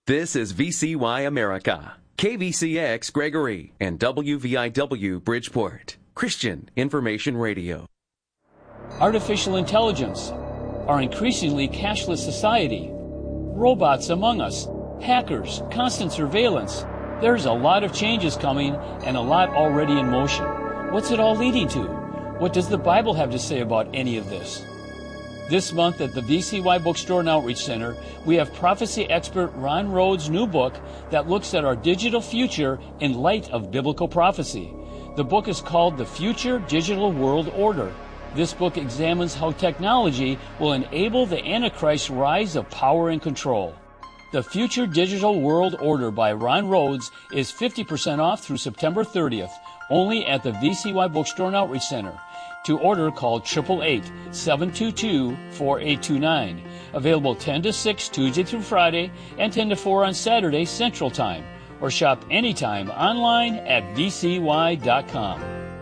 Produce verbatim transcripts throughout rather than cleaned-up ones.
This is V C Y America, K V C X Gregory, and W V I W Bridgeport, Christian Information Radio. Artificial intelligence, our increasingly cashless society, robots among us, hackers, constant surveillance. There's a lot of changes coming and a lot already in motion. What's it all leading to? What does the Bible have to say about any of this? This month at the V C Y Bookstore and Outreach Center, we have prophecy expert Ron Rhodes' new book that looks at our digital future in light of biblical prophecy. The book is called The Future Digital World Order. This book examines how technology will enable the Antichrist's rise of power and control. The Future Digital World Order by Ron Rhodes is fifty percent off through September thirtieth, only at the V C Y Bookstore and Outreach Center. To order, call eight eight eight, seven two two, four eight two nine. Available ten to six Tuesday through Friday and ten to four on Saturday Central Time. Or shop anytime online at v c y dot com.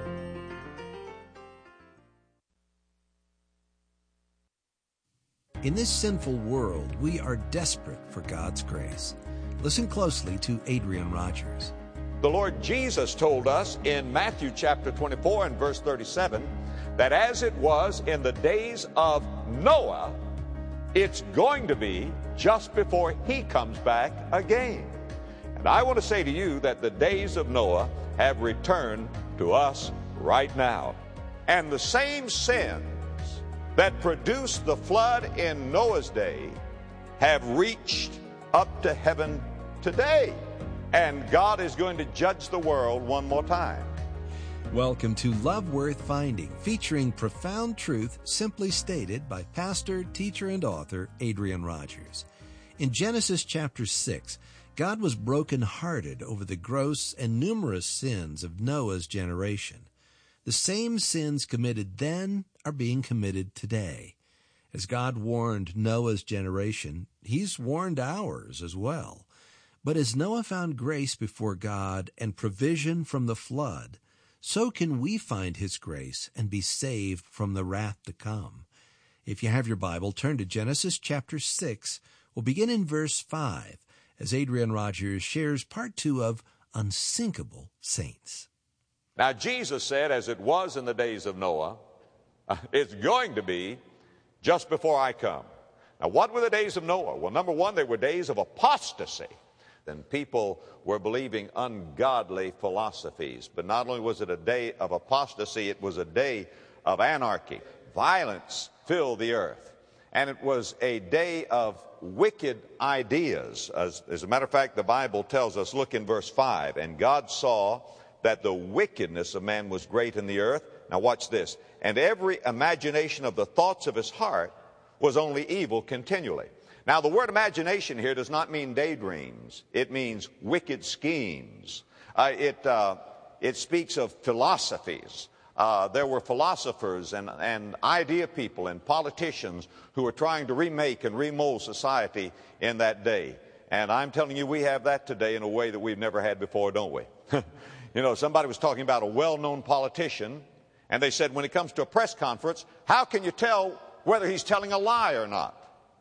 In this sinful world, we are desperate for God's grace. Listen closely to Adrian Rogers. The Lord Jesus told us in Matthew chapter twenty-four and verse thirty-seven that as it was in the days of Noah, it's going to be just before he comes back again. And I want to say to you that the days of Noah have returned to us right now. And the same sins that produced the flood in Noah's day have reached up to heaven today. And God is going to judge the world one more time. Welcome to Love Worth Finding, featuring profound truth simply stated by pastor, teacher, and author Adrian Rogers. In Genesis chapter six, God was brokenhearted over the gross and numerous sins of Noah's generation. The same sins committed then are being committed today. As God warned Noah's generation, He's warned ours as well. But as Noah found grace before God and provision from the flood, so can we find His grace and be saved from the wrath to come. If you have your Bible, turn to Genesis chapter six. We'll begin in verse five as Adrian Rogers shares part two of Unsinkable Saints. Now, Jesus said, as it was in the days of Noah, uh, it's going to be just before I come. Now, what were the days of Noah? Well, number one, they were days of apostasy. Then people were believing ungodly philosophies. But not only was it a day of apostasy, it was a day of anarchy. Violence filled the earth. And it was a day of wicked ideas. As, as a matter of fact, the Bible tells us, look in verse five, and God saw that the wickedness of man was great in the earth. Now watch this. And every imagination of the thoughts of his heart was only evil continually. Now, the word imagination here does not mean daydreams. It means wicked schemes. Uh, it, uh, it speaks of philosophies. Uh, there were philosophers and, and idea people and politicians who were trying to remake and remold society in that day. And I'm telling you, we have that today in a way that we've never had before, don't we? You know, somebody was talking about a well-known politician, and they said when it comes to a press conference, how can you tell whether he's telling a lie or not?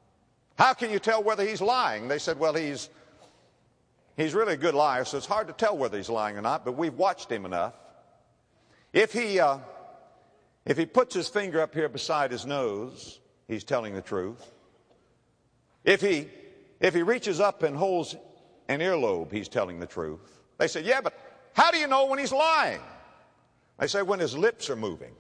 How can you tell whether he's lying? They said, well, he's, he's really a good liar, so it's hard to tell whether he's lying or not, but we've watched him enough. If he, uh, if he puts his finger up here beside his nose, he's telling the truth. If he, if he reaches up and holds an earlobe, he's telling the truth. They said, yeah, but how do you know when he's lying? I say, when his lips are moving.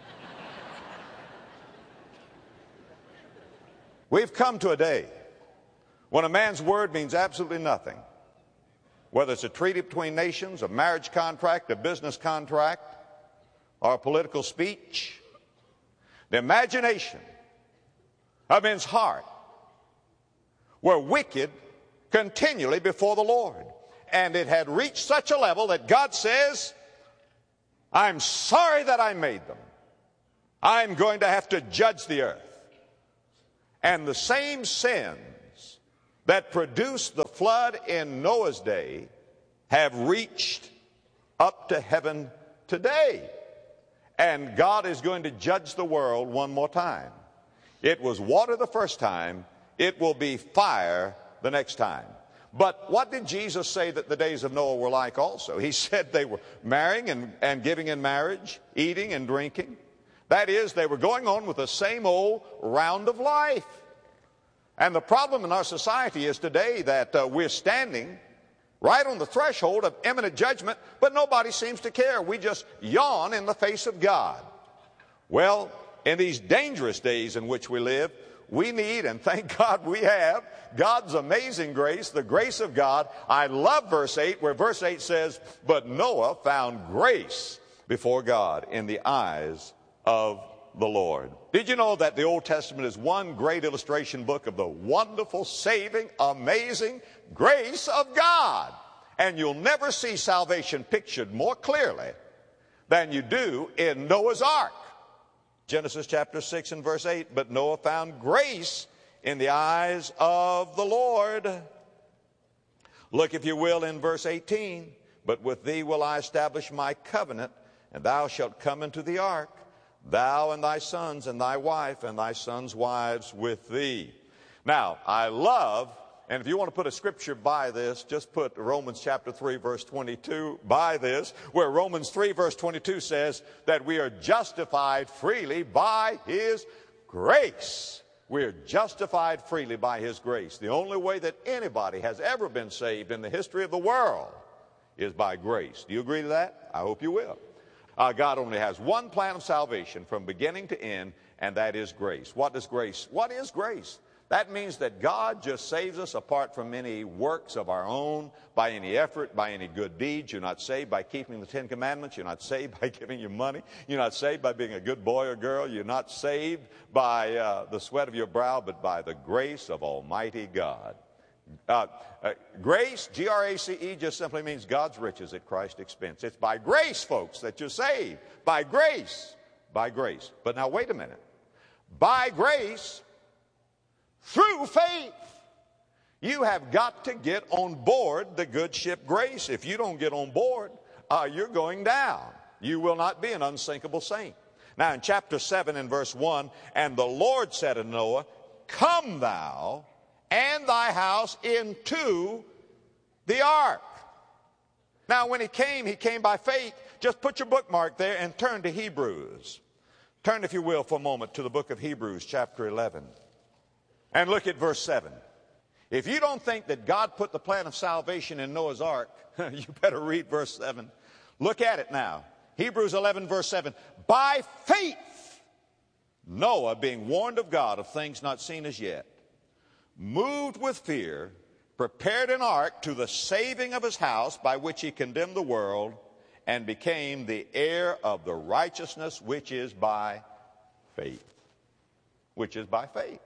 We've come to a day when a man's word means absolutely nothing. Whether it's a treaty between nations, a marriage contract, a business contract, or a political speech, the imagination of men's heart were wicked continually before the Lord. And it had reached such a level that God says, I'm sorry that I made them. I'm going to have to judge the earth. And the same sins that produced the flood in Noah's day have reached up to heaven today. And God is going to judge the world one more time. It was water the first time. It will be fire the next time. But what did Jesus say that the days of Noah were like also? He said they were marrying and, and giving in marriage, eating and drinking. That is, they were going on with the same old round of life. And the problem in our society is today that uh, we're standing right on the threshold of imminent judgment, but nobody seems to care. We just yawn in the face of God. Well, in these dangerous days in which we live, we need, and thank God we have, God's amazing grace, the grace of God. I love verse eight, where verse eight says, "But Noah found grace before God in the eyes of the Lord." Did you know that the Old Testament is one great illustration book of the wonderful, saving, amazing grace of God? And you'll never see salvation pictured more clearly than you do in Noah's Ark. Genesis chapter six and verse eight, "But Noah found grace in the eyes of the Lord." Look, if you will, in verse eighteen, "But with thee will I establish my covenant, and thou shalt come into the ark, thou and thy sons and thy wife and thy sons' wives with thee." Now, I love, and if you want to put a scripture by this, just put Romans chapter three, verse twenty-two by this, where Romans three, verse twenty-two says that we are justified freely by His grace. We are justified freely by His grace. The only way that anybody has ever been saved in the history of the world is by grace. Do you agree to that? I hope you will. Uh, God only has one plan of salvation from beginning to end, and that is grace. What does grace? What is grace? That means that God just saves us apart from any works of our own, by any effort, by any good deeds. You're not saved by keeping the Ten Commandments. You're not saved by giving your money. You're not saved by being a good boy or girl. You're not saved by uh, the sweat of your brow, but by the grace of Almighty God. Uh, uh, grace, G R A C E, just simply means God's riches at Christ's expense. It's by grace, folks, that you're saved. By grace. By grace. But now wait a minute. By grace, through faith. You have got to get on board the good ship Grace. If you don't get on board, uh, you're going down. You will not be an unsinkable saint. Now in chapter seven and verse one, "And the Lord said unto Noah, Come thou and thy house into the ark." Now when he came, he came by faith. Just put your bookmark there and turn to Hebrews. Turn, if you will, for a moment to the book of Hebrews, chapter eleven. And look at verse seven. If you don't think that God put the plan of salvation in Noah's ark, you better read verse seven. Look at it now. Hebrews eleven, verse seven. "By faith, Noah, being warned of God of things not seen as yet, moved with fear, prepared an ark to the saving of his house, by which he condemned the world, and became the heir of the righteousness which is by faith." Which is by faith.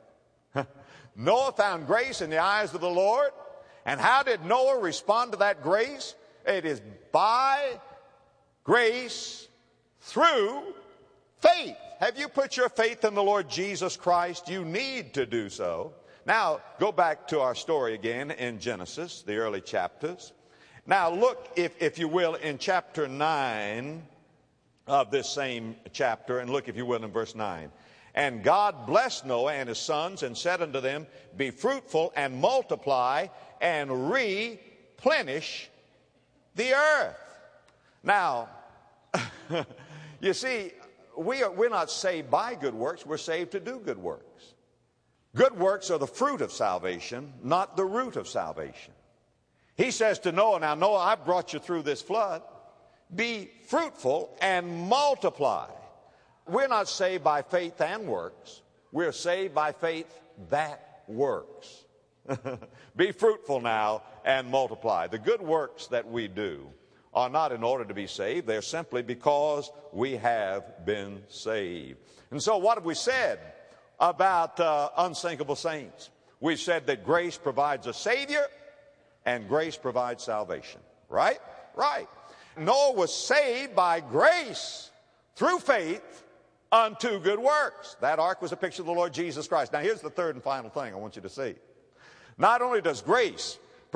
Noah found grace in the eyes of the Lord. And how did Noah respond to that grace? It is by grace through faith. Have you put your faith in the Lord Jesus Christ? You need to do so. Now, go back to our story again in Genesis, the early chapters. Now, look, if, if you will, in chapter nine of this same chapter, and look, if you will, in verse nine. "And God blessed Noah and his sons, and said unto them, Be fruitful and multiply, and replenish the earth." Now, you see, we are, we're not saved by good works. We're saved to do good works. Good works are the fruit of salvation, not the root of salvation. He says to Noah, "Now, Noah, I brought you through this flood. Be fruitful and multiply." We're not saved by faith and works. We're saved by faith that works. Be fruitful now and multiply. The good works that we do are not in order to be saved. They're simply because we have been saved. And so what have we said about uh, unsinkable saints? We've said that grace provides a Savior and grace provides salvation. Right? Right. Noah was saved by grace through faith unto good works. That ark was a picture of the Lord Jesus Christ. Now here's the third and final thing I want you to see. Not only does grace